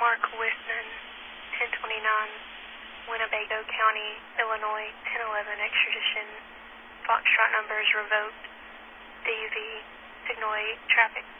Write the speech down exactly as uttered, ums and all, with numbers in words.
Mark Wisman, ten twenty-nine, Winnebago County, Illinois, ten eleven extradition. Foxtrot number is revoked. D U V, signal eight, traffic.